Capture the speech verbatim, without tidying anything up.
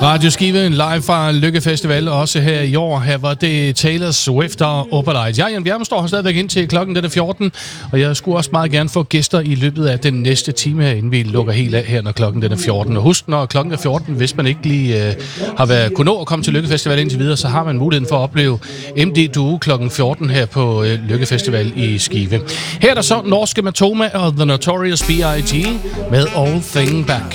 Radio Skive live fra Lykke Festival, også her i år. Her var det Taylor Swift og Opalite. Jeg, Jan Bjerme, står her stadigvæk ind til klokken den er fjorten, og jeg skulle også meget gerne få gæster i løbet af den næste time her, inden vi lukker helt af her, når klokken den er fjorten. Og husk, når klokken er fjorten, hvis man ikke lige øh, har været kunnet nå at komme til Lykke Festival indtil videre, så har man muligheden for at opleve M D Duo klokken fjorten her på øh, Lykke Festival i Skive. Her er der så norske Matoma og The Notorious B I G med All Thing Back.